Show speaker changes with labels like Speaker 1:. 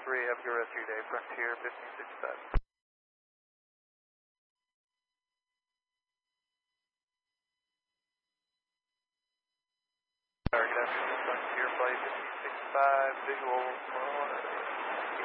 Speaker 1: Have a good rest of your day. Frontier 1565. Frontier Flight 1565, visual